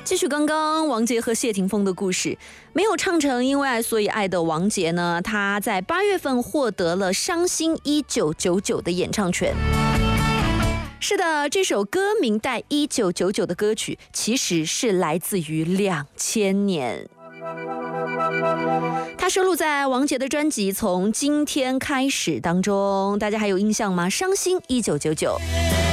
继续刚刚王杰和谢霆锋的故事，没有唱成因为爱所以爱的王杰呢，他在8月份获得了《伤心1999》的演唱权。是的，这首歌名带1999的歌曲，其实是来自于2000年。它收录在王杰的专辑《从今天开始》当中，大家还有印象吗？伤心1999。